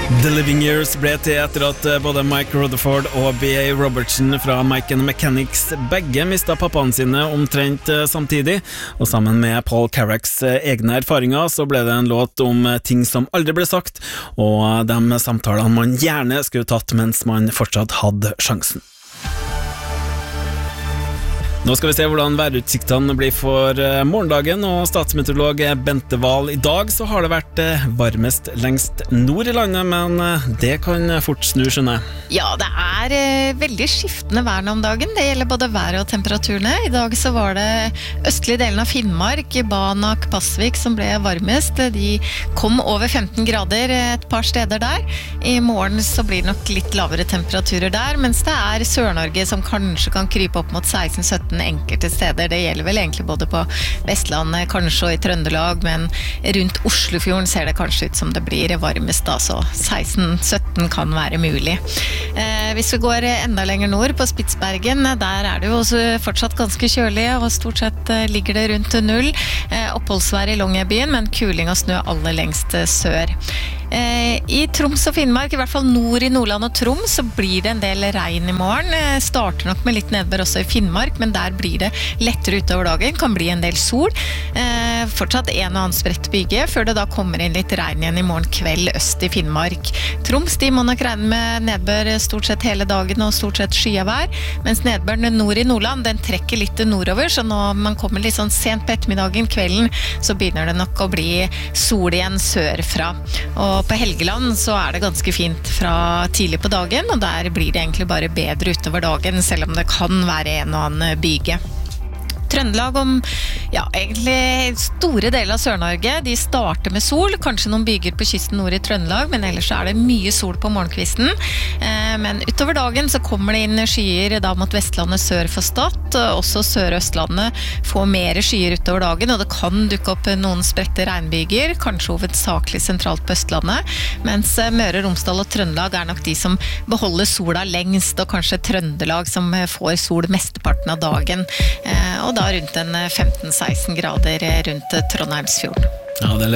The Living Years ble til etter at både Mike Rutherford og B.A. Robertson fra Mike and the Mechanics begge mistet pappaen sine omtrent samtidig, og sammen med Paul Carracks egne erfaringer så ble det en låt om ting som aldri ble sagt, og de samtalene man gjerne skulle tatt mens man fortsatt hadde sjansen. Nå skal vi se hvordan værutsiktene blir for morgendagen, og statsmeteorolog Bente Wahl, I dag så har det vært varmest lengst nord I landet, men det kan fort snu, skjønner jeg. Ja, det veldig skiftende vær nå om dagen. Det gjelder både været og temperaturene. I dag så var det østlige delen av Finnmark, Banak, Pasvik som ble varmest. De kom over 15 grader et par steder der. I morgen så blir det nok litt lavere temperaturer der, mens det Sør-Norge som kanskje kan krype opp mot 16-17 enkelte steder. Det gjelder vel egentlig både på Vestlandet, kanskje og I Trøndelag, men rundt Oslofjorden ser det kanskje ut som det blir varmest da, så 16-17 kan være mulig. Hvis vi går enda lenger nord på Spitsbergen, der det jo også fortsatt ganske kjølig, og stort sett ligger det rundt 0. Oppholdsvær I Longyearbyen, men kuling og snø aller lengst sør. I Troms og Finnmark, I hvert fall nord I Nordland og Troms, så blir det en del regn I morgen. Starter nok med litt nedbør også I Finnmark, men der blir det lettere utover dagen, kan bli en del sol. Fortsatt en og annen spredt byge, før det da kommer inn litt regn igjen I morgen kveld øst I Finnmark. Troms, de må nok regne med nedbør stort sett hele dagen og stort sett skyavær, mens nedbøren nord I Nordland, den trekker litt nordover, så når man kommer litt sånn sent på ettermiddagen, kvelden, så begynner det nok å bli sol igjen sørfra. Og på Helgeland så det ganske fint fra tidlig på dagen, og der blir det egentlig bare bedre utover dagen, selv om det kan være en og annen byge. Trøndelag om, ja, egentlig store deler av Sør-Norge, de starter med sol, kanskje noen byger på kysten nord I Trøndelag, men ellers det mye sol på morgenkvisten. Men utover dagen så kommer det inn skyer da mot Vestlandet sør for Stad, også Sør-Østlandet får mer skyer utover dagen, og det kan dukke opp noen spredte regnbyger, kanskje hovedsakelig sentralt på Østlandet, mens Møre, Romsdal og Trøndelag nok de som beholder sola lengst, og kanskje Trøndelag som får sol mesteparten av dagen, og da rundt en 15-16 grader rundt Trondheimsfjorden. Ja, det